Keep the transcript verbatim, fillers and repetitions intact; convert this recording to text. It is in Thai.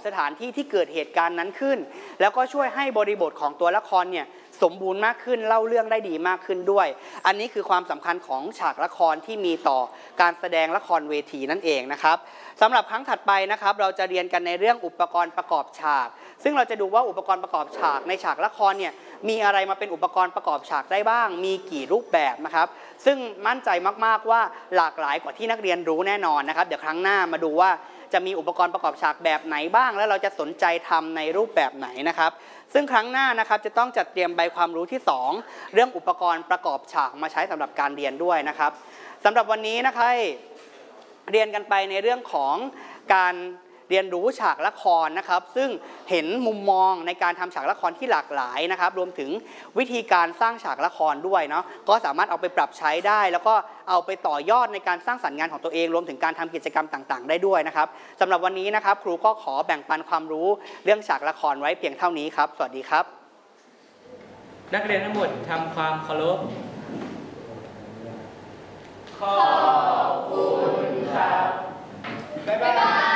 สถานที่ที่เกิดเหตุการณ์นั้นขึ้นแล้วก็ช่วยให้บริบทของตัวละครเนี่ยสมบูรณ์มากขึ้นเล่าเรื่องได้ดีมากขึ้นด้วยอันนี้คือความสำคัญของฉากละครที่มีต่อการแสดงละครเวทีนั่นเองนะครับสำหรับครั้งถัดไปนะครับเราจะเรียนกันในเรื่องอุปกรณ์ประกอบฉากซึ่งเราจะดูว่าอุปกรณ์ประกอบฉากในฉากละครเนี่ยมีอะไรมาเป็นอุปกรณ์ประกอบฉากได้บ้างมีกี่รูปแบบนะครับซึ่งมั่นใจมากๆว่าหลากหลายกว่าที่นักเรียนรู้แน่นอนนะครับเดี๋ยวครั้งหน้ามาดูว่าจะมีอุปกรณ์ประกอบฉากแบบไหนบ้างแล้วเราจะสนใจทำในรูปแบบไหนนะครับซึ่งครั้งหน้านะครับจะต้องจัดเตรียมใบความรู้ที่สองเรื่องอุปกรณ์ประกอบฉากมาใช้สำหรับการเรียนด้วยนะครับสำหรับวันนี้นะครับเรียนกันไปในเรื่องของการเรียนรู้ฉากละครนะครับซึ่งเห็นมุมมองในการทำฉากละครที่หลากหลายนะครับรวมถึงวิธีการสร้างฉากละครด้วยเนาะก็สามารถเอาไปปรับใช้ได้แล้วก็เอาไปต่อยอดในการสร้างสรรค์งานของตัวเองรวมถึงการทำกิจกรรมต่างๆได้ด้วยนะครับสำหรับวันนี้นะครับครูก็ขอแบ่งปันความรู้เรื่องฉากละครไว้เพียงเท่านี้ครับสวัสดีครับนักเรียนทั้งหมดทำความเคารพขอ